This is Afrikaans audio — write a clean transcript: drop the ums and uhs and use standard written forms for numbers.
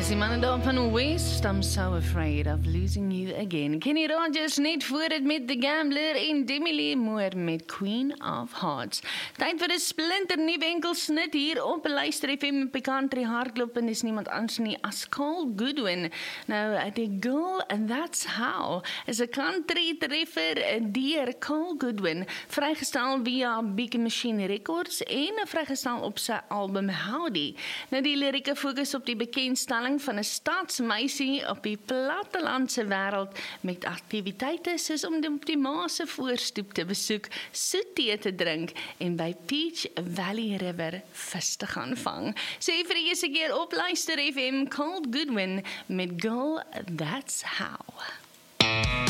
die mannen daar van West, I'm so afraid of losing you again. Kenny Rogers net voor het met The Gambler en Demi Lee Moore met Queen of Hearts. Tyd vir 'n splinter nuwe enkelsnit hier op Luister FM op Country Hardloop en is niemand anders nie as Carl Goodwin. Nou, The Girl and That's How is 'n country treffer deur Carl Goodwin, vrygestel via Big Machine Records en vrygestel op sy album Howdy. Nou, die lirieke fokus op die bekendstelling van 'n stadsmeisie op die plattelandse wêreld met aktiwiteite soos om op die ma se voorstoep te besoek, soet tee te drink en by Peach Valley River vis te gaan vang. So vir die eerste keer op Luister FM, Carl Goodwin met Girl, That's How.